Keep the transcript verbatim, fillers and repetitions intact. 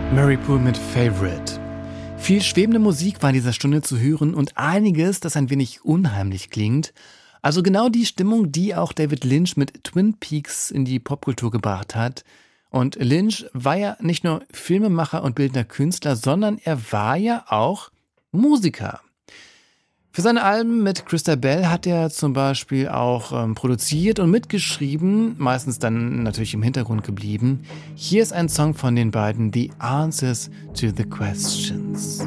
Mary Poole mit Favorite. Viel schwebende Musik war in dieser Stunde zu hören und einiges, das ein wenig unheimlich klingt. Also genau die Stimmung, die auch David Lynch mit Twin Peaks in die Popkultur gebracht hat. Und Lynch war ja nicht nur Filmemacher und bildender Künstler, sondern er war ja auch Musiker. Für seine Alben mit Christa Bell hat er zum Beispiel auch ähm, produziert und mitgeschrieben, meistens dann natürlich im Hintergrund geblieben. Hier ist ein Song von den beiden, The Answers to the Questions.